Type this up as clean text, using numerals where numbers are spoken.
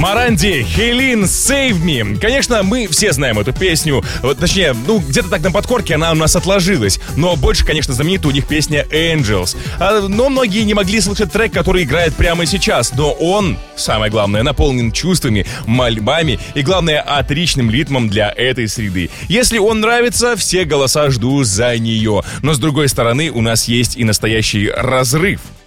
Моранди, Хейлин, Save Me. Конечно, мы все знаем эту песню. Точнее, где-то так на подкорке она у нас отложилась. Но больше, конечно, знаменита у них песня Angels. Но многие не могли слышать трек, который играет прямо сейчас. Но он, самое главное, наполнен чувствами, мольбами и, главное, отличным ритмом для этой среды. Если он нравится, все голоса жду за нее. Но с другой стороны, у нас есть и настоящий разрыв.